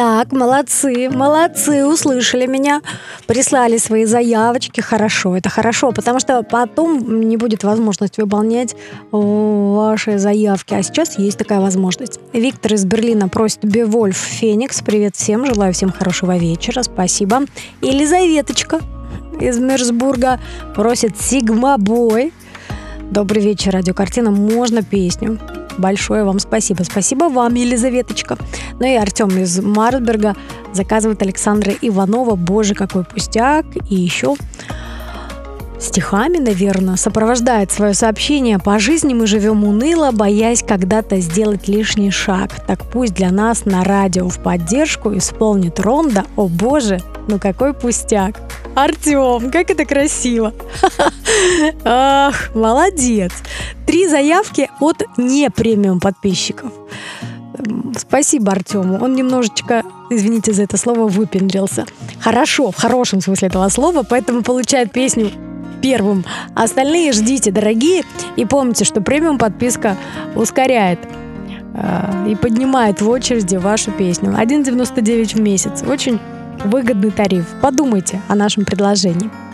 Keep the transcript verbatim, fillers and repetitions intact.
Так, молодцы, молодцы, услышали меня, прислали свои заявочки. Хорошо, это хорошо, потому что потом не будет возможности выполнять ваши заявки. А сейчас есть такая возможность. Виктор из Берлина просит Бевольф Феникс. Привет всем, желаю всем хорошего вечера, спасибо. Елизаветочка из Мерсбурга просит Сигма Бой. Добрый вечер, радиокартина, можно песню? Большое вам спасибо. Спасибо вам, Елизаветочка. Ну и Артем из Марсберга заказывает Александра Иванова «Боже, какой пустяк». И еще стихами, наверное, сопровождает свое сообщение: «По жизни мы живем уныло, боясь когда-то сделать лишний шаг. Так пусть для нас на радио в поддержку исполнит Ронда «О боже, ну какой пустяк». Артем, как это красиво. Ах, молодец. Три заявки от не премиум подписчиков. Спасибо Артему. Он немножечко, извините за это слово, выпендрился. Хорошо, в хорошем смысле этого слова, поэтому получает песню первым. Остальные ждите, дорогие. И помните, что премиум подписка ускоряет э, и поднимает в очереди вашу песню. один девяносто девять в месяц. Очень выгодный тариф. Подумайте о нашем предложении.